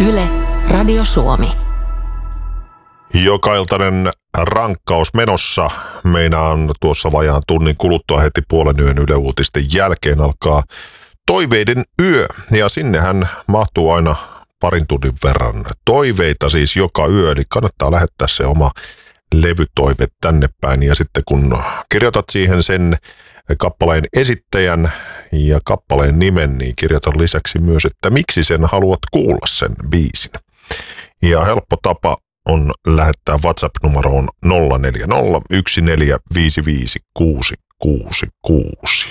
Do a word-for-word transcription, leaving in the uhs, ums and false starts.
Yle, Radio Suomi. Jokailtainen rankkaus menossa. Meinaan tuossa vajaan tunnin kuluttua heti puolen yön Yle Uutisten jälkeen alkaa toiveiden yö. Ja sinnehän mahtuu aina parin tunnin verran toiveita siis joka yö. Eli kannattaa lähettää se oma levytoive tänne päin. Ja sitten kun kirjoitat siihen sen kappaleen esittäjän ja kappaleen nimen, niin kirjoitan lisäksi myös, että miksi sen haluat kuulla sen biisin. Ja helppo tapa on lähettää WhatsApp-numeroon nolla neljä nolla yksi neljä viisi viisi kuusi kuusi kuusi.